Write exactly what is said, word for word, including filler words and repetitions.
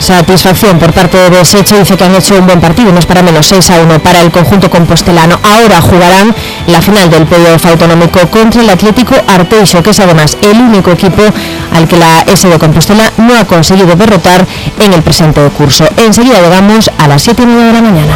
Satisfacción por parte de Secho, dice que han hecho un buen partido, no es para menos, seis a uno para el conjunto compostelano. Ahora jugarán la final del playoff autonómico contra el Atlético Arteixo, que es además el único equipo al que la S de Compostela no ha conseguido derrotar en el presente curso. Enseguida llegamos a las siete y media de la mañana.